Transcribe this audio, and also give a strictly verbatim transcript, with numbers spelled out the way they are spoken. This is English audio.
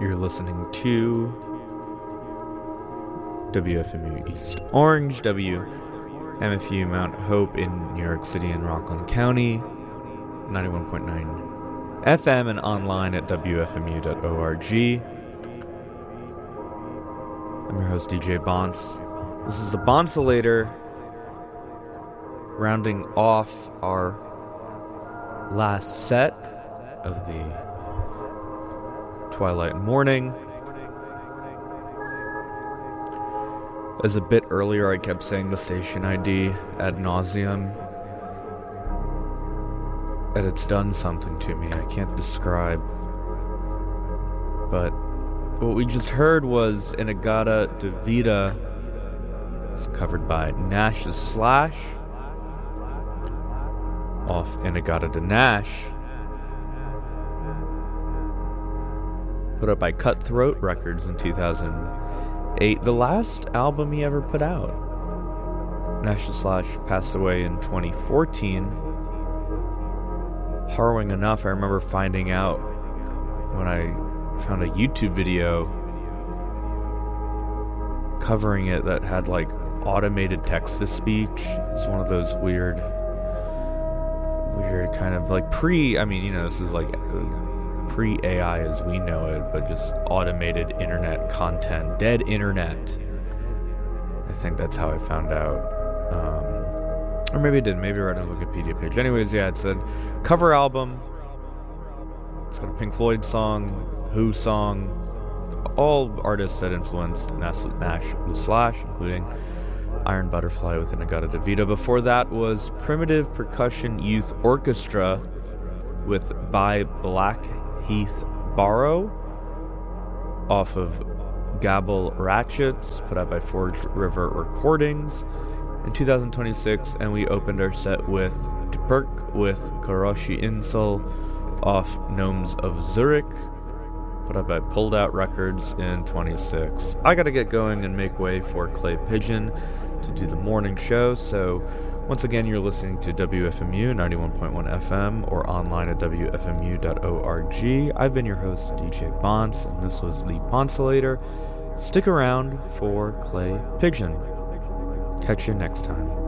You're listening to W F M U East Orange, W M F U Mount Hope in New York City and Rockland County, ninety-one point nine F M, and online at W F M U dot org. I'm your host, D J Bonce. This is the Boncelator, rounding off our last set of the Twilight Morning. As a bit earlier, I kept saying the station I D ad nauseum, and it's done something to me I can't describe. But what we just heard was In-A-Gadda-Da-Vida. It's covered by Nash's Slash off In-A-Gadda-Da-Nash, put up by Cutthroat Records in two thousand eight, the last album he ever put out. Nash's Slash passed away in twenty fourteen. Harrowing enough, I remember finding out when I found a YouTube video covering it that had like automated text-to-speech. It's one of those weird weird kind of like pre, I mean, you know, this is like pre-A I as we know it, but just automated internet content, dead internet. I think that's how I found out. Um, or maybe it didn't, maybe I read a Wikipedia page. Anyways, yeah, it said cover album. It's got a Pink Floyd song, Who song, all artists that influenced Nash, Nash the Slash, including Iron Butterfly with In-A-Gadda-Da-Vida. Before that was Primitive Percussion Youth Orchestra with By Blackheath Barrow off of Gabble Ratchets, put out by Forged River Recordings in two thousand twenty-six, and we opened our set with Tperk with Karoshi Insel off Gnomes of Zurich, put up by Pulled Out Records in twenty-six. I gotta get going and make way for Clay Pigeon to do the morning show, so once again, you're listening to W F M U ninety-one point one F M or online at W F M U dot org. I've been your host, D J Bonce, and this was the Boncelator. Stick around for Clay Pigeon. Catch you next time.